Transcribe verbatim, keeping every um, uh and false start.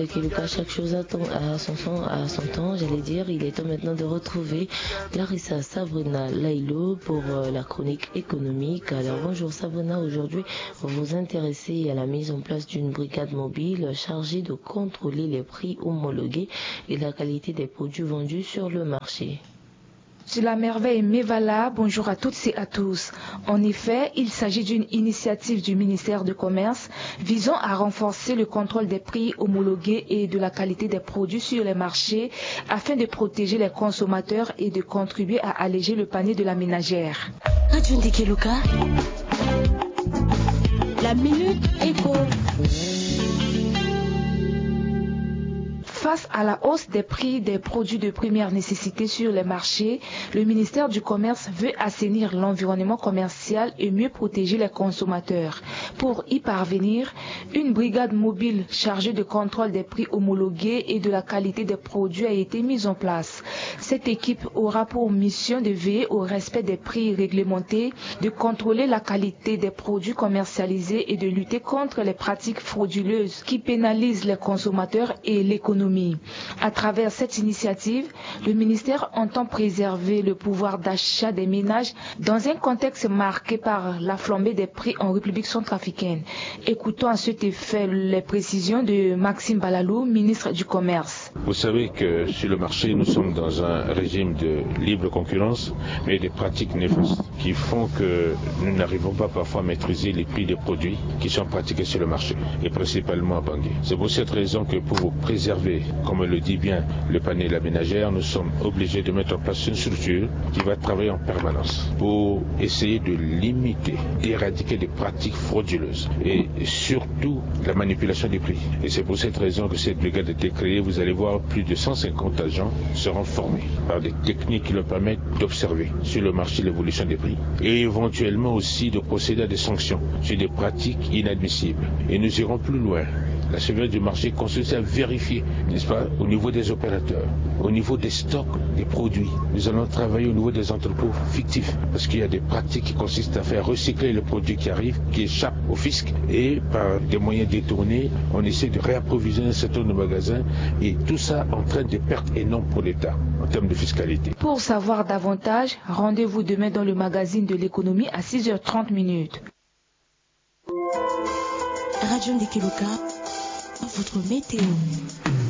Keluka, chaque chose a, ton, a, son, son, a son temps, j'allais dire. Il est temps maintenant de retrouver Larissa Sabrina Lailo pour euh, la chronique économique. Alors bonjour Sabrina, aujourd'hui vous vous intéressez à la mise en place d'une brigade mobile chargée de contrôler les prix homologués et la qualité des produits vendus sur le marché. C'est la merveille Mevala, bonjour à toutes et à tous. En effet, il s'agit d'une initiative du ministère du Commerce visant à renforcer le contrôle des prix homologués et de la qualité des produits sur les marchés afin de protéger les consommateurs et de contribuer à alléger le panier de la ménagère. Radio Keluka, la minute éco. Face à la hausse des prix des produits de première nécessité sur les marchés, le ministère du Commerce veut assainir l'environnement commercial et mieux protéger les consommateurs. Pour y parvenir, une brigade mobile chargée de contrôle des prix homologués et de la qualité des produits a été mise en place. Cette équipe aura pour mission de veiller au respect des prix réglementés, de contrôler la qualité des produits commercialisés et de lutter contre les pratiques frauduleuses qui pénalisent les consommateurs et l'économie. À travers cette initiative, le ministère entend préserver le pouvoir d'achat des ménages dans un contexte marqué par la flambée des prix en République centrafricaine. Écoutons à cet effet les précisions de Maxime Balalou, ministre du Commerce. Vous savez que sur le marché, nous sommes dans un régime de libre concurrence, mais des pratiques néfastes qui font que nous n'arrivons pas parfois à maîtriser les prix des produits qui sont pratiqués sur le marché, et principalement à Bangui. C'est pour cette raison que pour préserver, comme le dit bien le panier de la ménagère, nous sommes obligés de mettre en place une structure qui va travailler en permanence pour essayer de limiter, d'éradiquer des pratiques frauduleuses et surtout la manipulation des prix. Et c'est pour cette raison que cette brigade a été créée. Vous allez voir, plus de cent cinquante agents seront formés par des techniques qui leur permettent d'observer sur le marché l'évolution des prix et éventuellement aussi de procéder à des sanctions sur des pratiques inadmissibles. Et nous irons plus loin. La surveillance du marché consiste à vérifier, n'est-ce pas, au niveau des opérateurs, au niveau des stocks des produits. Nous allons travailler au niveau des entrepôts fictifs parce qu'il y a des pratiques qui consistent à faire recycler le produit qui arrive, qui échappe au fisc, et par des moyens détournés, on essaie de réapprovisionner un certain nombre de magasins et tout ça entraîne des pertes énormes pour l'État en termes de fiscalité. Pour savoir davantage, rendez-vous demain dans le magazine de l'économie à six heures trente minutes. Radio Keluka, votre météo.